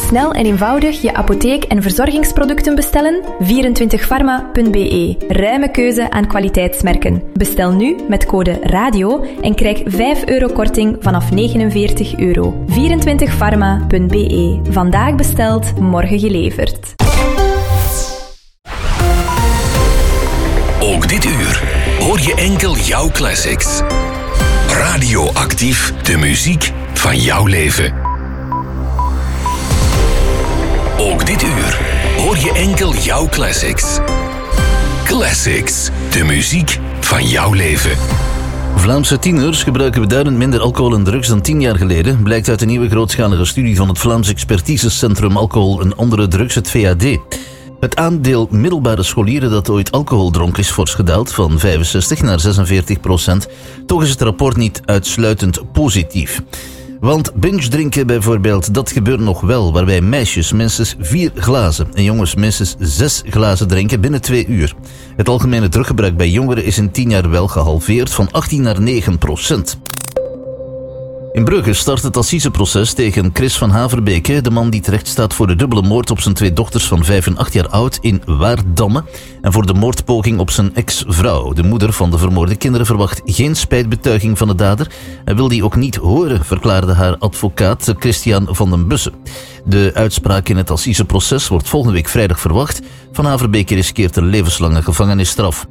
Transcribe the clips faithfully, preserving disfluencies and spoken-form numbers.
snel en eenvoudig je apotheek- en verzorgingsproducten bestellen? vierentwintig pharma punt b e. Ruime keuze aan kwaliteitsmerken. Bestel nu met code RADIO en krijg vijf euro korting vanaf negenenveertig euro. vierentwintig pharma punt b e. Vandaag besteld, morgen geleverd. Ook dit uur hoor je enkel jouw classics. Radioactief, de muziek van jouw leven. Ook dit uur hoor je enkel jouw classics. Classics, de muziek van jouw leven. Vlaamse tieners gebruiken beduidend minder alcohol en drugs dan tien jaar geleden, blijkt uit een nieuwe grootschalige studie van het Vlaams Expertisecentrum Alcohol en Andere Drugs, het V A D. Het aandeel middelbare scholieren dat ooit alcohol dronk is fors gedaald, van vijfenzestig naar zesenveertig procent. Toch is het rapport niet uitsluitend positief. Want binge drinken bijvoorbeeld, dat gebeurt nog wel, waarbij meisjes minstens vier glazen en jongens minstens zes glazen drinken binnen twee uur. Het algemene druggebruik bij jongeren is in tien jaar wel gehalveerd, van achttien naar negen procent. In Brugge start het assiseproces tegen Chris van Haverbeke, de man die terecht staat voor de dubbele moord op zijn twee dochters van vijf en acht jaar oud in Waardamme en voor de moordpoging op zijn ex-vrouw. De moeder van de vermoorde kinderen verwacht geen spijtbetuiging van de dader en wil die ook niet horen, verklaarde haar advocaat Christian van den Bussen. De uitspraak in het assiseproces wordt volgende week vrijdag verwacht. Van Haverbeke riskeert een levenslange gevangenisstraf.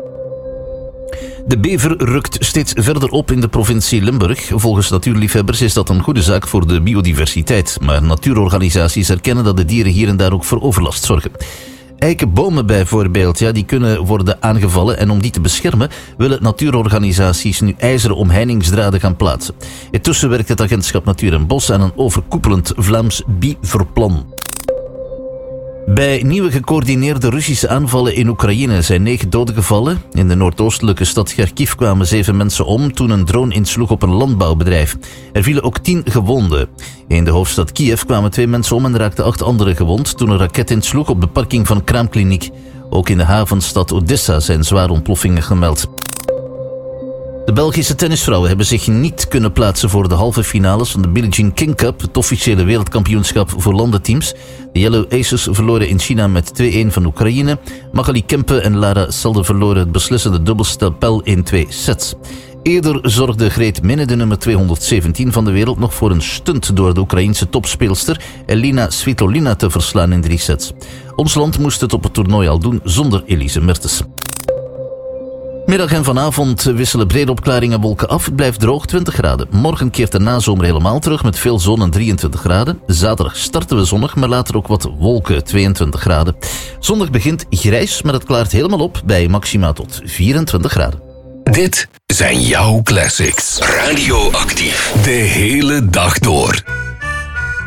De bever rukt steeds verder op in de provincie Limburg. Volgens natuurliefhebbers is dat een goede zaak voor de biodiversiteit. Maar natuurorganisaties erkennen dat de dieren hier en daar ook voor overlast zorgen. Eikenbomen bijvoorbeeld, ja, die kunnen worden aangevallen en om die te beschermen willen natuurorganisaties nu ijzeren omheiningsdraden gaan plaatsen. Intussen werkt het agentschap Natuur en Bos aan een overkoepelend Vlaams bieverplan. Bij nieuwe gecoördineerde Russische aanvallen in Oekraïne zijn negen doden gevallen. In de noordoostelijke stad Kharkiv kwamen zeven mensen om toen een drone insloeg op een landbouwbedrijf. Er vielen ook tien gewonden. In de hoofdstad Kiev kwamen twee mensen om en raakten acht anderen gewond toen een raket insloeg op de parking van een kraamkliniek. Ook in de havenstad Odessa zijn zware ontploffingen gemeld. De Belgische tennisvrouwen hebben zich niet kunnen plaatsen voor de halve finales van de Billie Jean King Cup, het officiële wereldkampioenschap voor landenteams. De Yellow Aces verloren in China met twee-een van Oekraïne. Magali Kempe en Lara Selde verloren het beslissende dubbelspel in twee sets. Eerder zorgde Greet Minne, de nummer tweehonderdzeventien van de wereld, nog voor een stunt door de Oekraïense topspeelster Elina Svitolina te verslaan in drie sets. Ons land moest het op het toernooi al doen zonder Elise Mertens. Middag en vanavond wisselen brede opklaringen wolken af. Het blijft droog, twintig graden. Morgen keert de nazomer helemaal terug met veel zon en drieëntwintig graden. Zaterdag starten we zonnig, maar later ook wat wolken, tweeëntwintig graden. Zondag begint grijs, maar het klaart helemaal op bij maxima tot vierentwintig graden. Dit zijn jouw classics. Radioactief. De hele dag door.